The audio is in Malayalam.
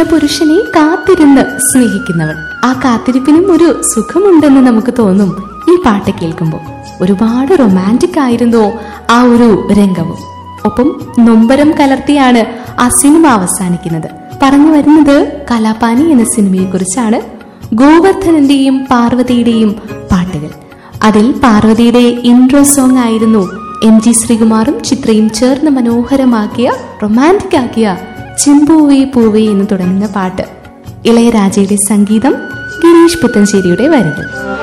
ഇഷ്ടപ്പെടുന്ന പുരുഷനെ കാത്തിരുന്ന് സ്നേഹിക്കുന്നവൾ. ആ കാത്തിരിപ്പിനും ഒരു സുഖമുണ്ടെന്ന് നമുക്ക് തോന്നും ഈ പാട്ട് കേൾക്കുമ്പോൾ. ഒരുപാട് റൊമാൻറ്റിക് ആയിരുന്നു ആ ഒരു രംഗവും. ഒപ്പം നൊമ്പരം കലർത്തിയാണ് ആ സിനിമ അവസാനിക്കുന്നത്. പറഞ്ഞു വരുന്നത് കലാപാനി എന്ന സിനിമയെ കുറിച്ചാണ്. ഗോവർദ്ധനന്റെയും പാർവതിയുടെയും പാട്ടുകൾ. അതിൽ പാർവതിയുടെ ഇൻട്രോ സോങ് ആയിരുന്നു MG ശ്രീകുമാറും ചിത്രയും ചേർന്ന് മനോഹരമാക്കിയ, റൊമാൻറ്റിക് ആക്കിയ ചിമ്പൂവേ പൂവേ എന്ന് തുടങ്ങുന്ന പാട്ട്. ഇളയരാജയുടെ സംഗീതം, ഗിരീഷ് പുത്തഞ്ചേരിയുടെ വരികൾ.